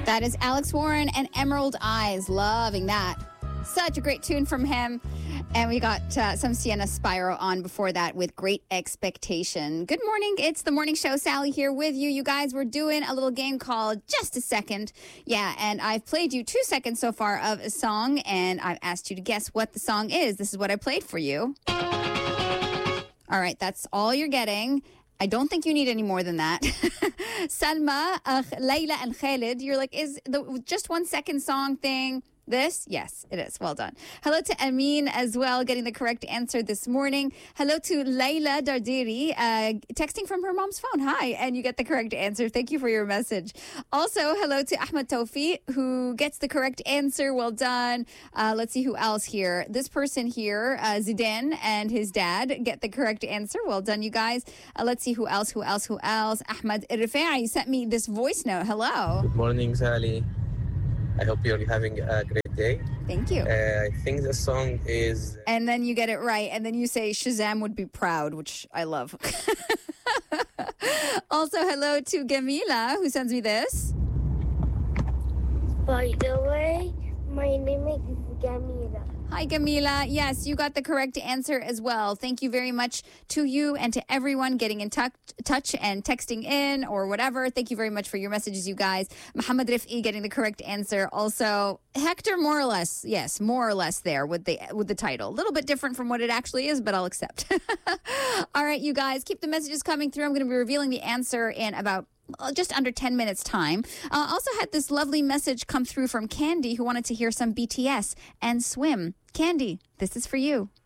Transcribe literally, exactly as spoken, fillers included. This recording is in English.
That is Alex Warren and Emerald Eyes. Loving that. Such a great tune from him. And we got uh, some Sienna Spiro on before that with Great Expectation. Good morning. It's the morning show. Sally here with you. You guys, we're doing a little game called Just a Second. Yeah, and I've played you two seconds so far of a song, and I've asked you to guess what the song is. This is what I played for you. All right, that's all you're getting. I don't think you need any more than that. Salma, uh, Layla, and Khalid, you're like, is the just one second song thing this? Yes, it is. Well done. Hello to Amin as well, getting the correct answer this morning. Hello to Layla Dardiri, uh, texting from her mom's phone. Hi, and you get the correct answer. Thank you for your message. Also, hello to Ahmed Tawfi, who gets the correct answer. Well done. Uh, let's see who else here. This person here, uh, Zidane and his dad, get the correct answer. Well done, you guys. Uh, let's see who else, who else, who else. Ahmed Rifai sent me this voice note. Hello. Good morning, Sally. I hope you're having a great day. Thank you. Uh, I think the song is... And then you get it right. And then you say Shazam would be proud, which I love. Also, hello to Gamila, who sends me this. By the way, my name is Gamila. Hi, Gamila. Yes, you got the correct answer as well. Thank you very much to you and to everyone getting in touch, touch and texting in or whatever. Thank you very much for your messages, you guys. Muhammad Rif'i getting the correct answer. Also, Hector, more or less, yes, more or less there with the with the title. A little bit different from what it actually is, but I'll accept. All right, you guys, keep the messages coming through. I'm going to be revealing the answer in about just under ten minutes time. Uh, also had this lovely message come through from Candy, who wanted to hear some B T S and Swim. Candy, this is for you.